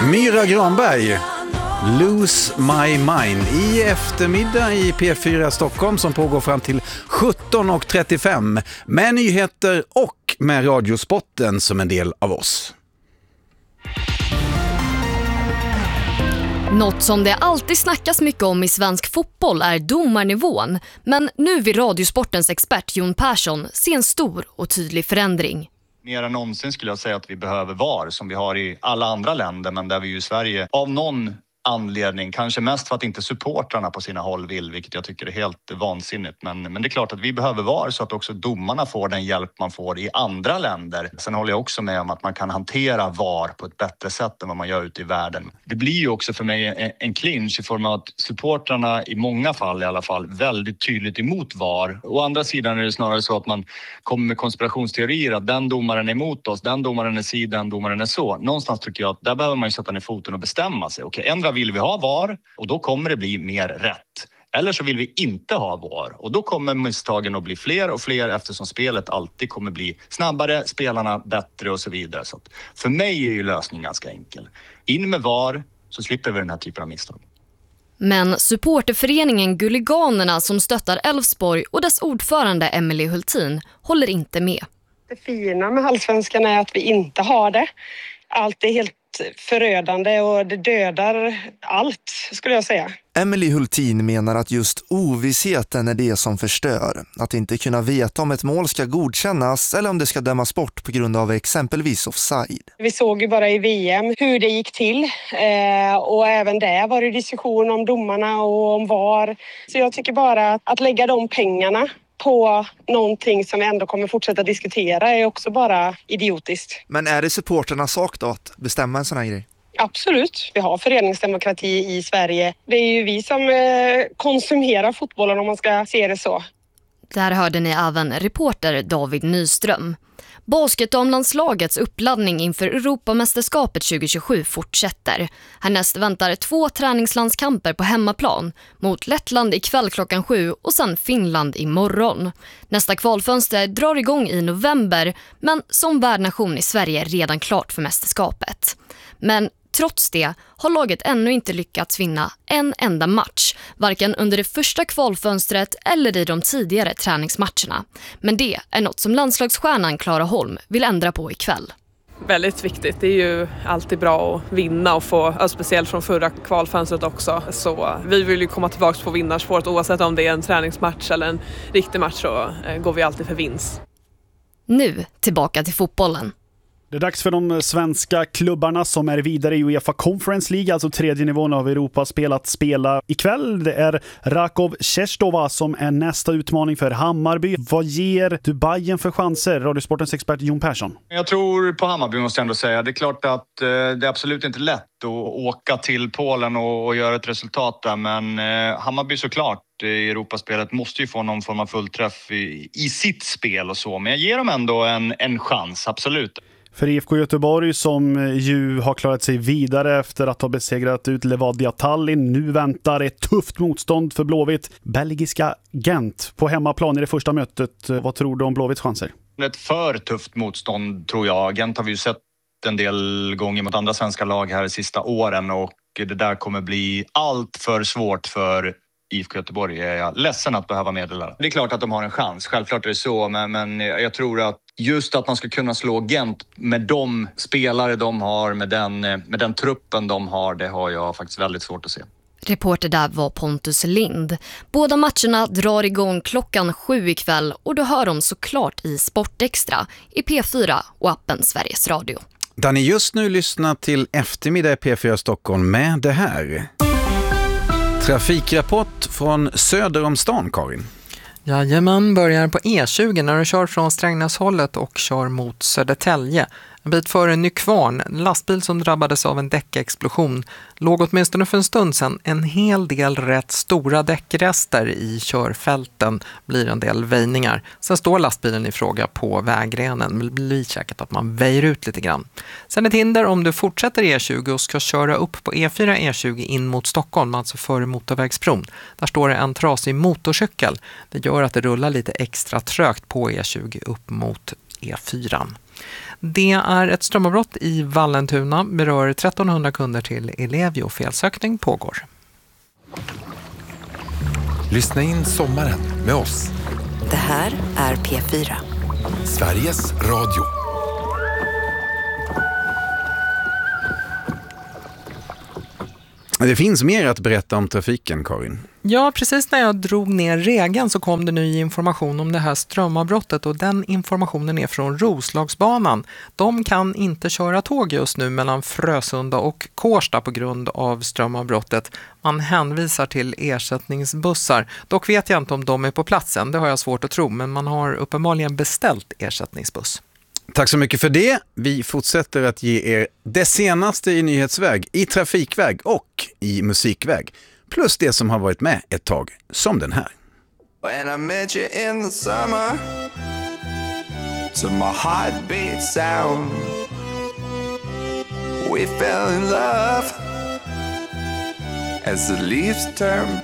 Myra Granberg, Lose My Mind i eftermiddag i P4 Stockholm som pågår fram till 17:35 med nyheter och med Radiosporten som en del av oss. Något som det alltid snackas mycket om i svensk fotboll är domarnivån. Men nu vill Radiosportens expert Jon Persson se en stor och tydlig förändring. Mer än någonsin skulle jag säga att vi behöver VAR som vi har i alla andra länder, men där vi ju i Sverige av någon anledning, kanske mest för att inte supportrarna på sina håll vill, vilket jag tycker är helt vansinnigt. Men det är klart att vi behöver VAR så att också domarna får den hjälp man får i andra länder. Sen håller jag också med om att man kan hantera VAR på ett bättre sätt än vad man gör ute i världen. Det blir ju också för mig en clinch i form av att supportrarna i många fall i alla fall väldigt tydligt emot VAR. Å andra sidan är det snarare så att man kommer med konspirationsteorier att den domaren är emot oss, den domaren är si, den domaren är så. Någonstans tycker jag att där behöver man ju sätta ner foten och bestämma sig. Okej, ändra vill vi ha VAR och då kommer det bli mer rätt. Eller så vill vi inte ha VAR och då kommer misstagen att bli fler och fler eftersom spelet alltid kommer bli snabbare, spelarna bättre och så vidare. Så att för mig är ju lösningen ganska enkel. In med VAR så slipper vi den här typen av misstag. Men supporterföreningen Gulliganerna som stöttar Elfsborg och dess ordförande Emelie Hultin håller inte med. Det fina med allsvenskan är att vi inte har det. Allt är helt förödande och det dödar allt, skulle jag säga. Emelie Hultin menar att just ovissheten är det som förstör. Att inte kunna veta om ett mål ska godkännas eller om det ska dömas bort på grund av exempelvis offside. Vi såg ju bara i VM hur det gick till och även där var det diskussion om domarna och om VAR. Så jag tycker bara att lägga de pengarna på någonting som vi ändå kommer fortsätta diskutera är också bara idiotiskt. Men är det supporternas sak då att bestämma en sån här grej? Absolut. Vi har föreningsdemokrati i Sverige. Det är ju vi som konsumerar fotbollen om man ska se det så. Där hörde ni även reporter David Nyström. Basketdamlandslagets uppladdning inför Europamästerskapet 2027 fortsätter. Härnäst väntar 2 träningslandskamper på hemmaplan mot Lettland ikväll 7:00 och sen Finland imorgon. Nästa kvalfönster drar igång i november, men som värdnation är Sverige redan klart för mästerskapet. Men trots det har laget ännu inte lyckats vinna en enda match, varken under det första kvalfönstret eller i de tidigare träningsmatcherna. Men det är något som landslagsstjärnan Clara Holm vill ändra på ikväll. Väldigt viktigt. Det är ju alltid bra att vinna och få, speciellt från förra kvalfönstret också. Så vi vill ju komma tillbaka på vinnarspåret oavsett om det är en träningsmatch eller en riktig match, så går vi alltid för vinst. Nu tillbaka till fotbollen. Det är dags för de svenska klubbarna som är vidare i UEFA Conference League, alltså tredje nivån av Europa, spela ikväll. Det är Rakov Czestochowa som är nästa utmaning för Hammarby. Vad ger du Bayern för chanser? Radiosportens expert Jon Persson. Jag tror på Hammarby måste jag ändå säga. Det är klart att det är absolut inte lätt att åka till Polen och göra ett resultat där. Men Hammarby såklart i Europaspelet måste ju få någon form av fullträff i sitt spel och så. Men jag ger dem ändå en chans, absolut. För IFK Göteborg som ju har klarat sig vidare efter att ha besegrat ut Levadia Tallinn. Nu väntar ett tufft motstånd för Blåvitt. Belgiska Gent på hemmaplan i det första mötet. Vad tror du om Blåvitts chanser? Ett för tufft motstånd tror jag. Gent har vi ju sett en del gånger mot andra svenska lag här de sista åren. Och det där kommer bli allt för svårt för IFK Göteborg. Är jag ledsen att behöva meddela. Det är klart att de har en chans. Självklart är det så. Men jag tror att just att man ska kunna slå Gent med de spelare de har, med den truppen de har, det har jag faktiskt väldigt svårt att se. Reporter där var Pontus Lind. Båda matcherna drar igång 7:00 ikväll och du hör dem såklart i Sportextra, i P4 och appen Sveriges Radio. Där ni just nu lyssnar till eftermiddag i P4 Stockholm med det här. Trafikrapport från söder om stan, Karin. Jajamän, börjar på E20 när du kör från Strängnäshållet och kör mot Södertälje. En bit före Nykvarn, en lastbil som drabbades av en däckexplosion, låg åtminstone för en stund sedan en hel del rätt stora däckrester i körfälten, blir en del väjningar. Sen står lastbilen i fråga på vägrenen, men det blir säkert att man väjer ut lite grann. Sen ett hinder om du fortsätter E20 och ska köra upp på E4 E20 in mot Stockholm, alltså före motorvägsbron. Där står det en trasig motorcykel. Det gör att det rullar lite extra trögt på E20 upp mot E4. Det är ett strömavbrott i Vallentuna, berör 1300 kunder till Ellevio. Felsökning pågår. Lyssna in sommaren med oss. Det här är P4. Sveriges Radio. Det finns mer att berätta om trafiken, Karin. Ja, precis när jag drog ner regeln så kom det ny information om det här strömavbrottet och den informationen är från Roslagsbanan. De kan inte köra tåg just nu mellan Frösunda och Kårsta på grund av strömavbrottet. Man hänvisar till ersättningsbussar. Dock vet jag inte om de är på platsen, det har jag svårt att tro, men man har uppenbarligen beställt ersättningsbuss. Tack så mycket för det. Vi fortsätter att ge er det senaste i nyhetsväg, i trafikväg och i musikväg. Plus det som har varit med ett tag, som den här. When I met you in the summer, to my heartbeat sound, we fell in love as the leaves turn